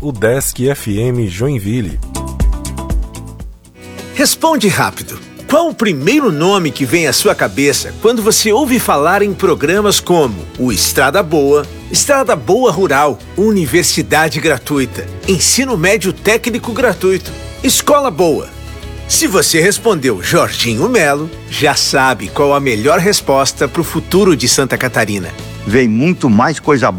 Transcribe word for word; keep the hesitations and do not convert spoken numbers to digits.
Udesc F M Joinville. Responde rápido. Qual o primeiro nome que vem à sua cabeça quando você ouve falar em programas como o Estrada Boa, Estrada Boa Rural, Universidade Gratuita, Ensino Médio Técnico Gratuito, Escola Boa? Se você respondeu Jorginho Melo, já sabe qual a melhor resposta para o futuro de Santa Catarina. Vem muito mais coisa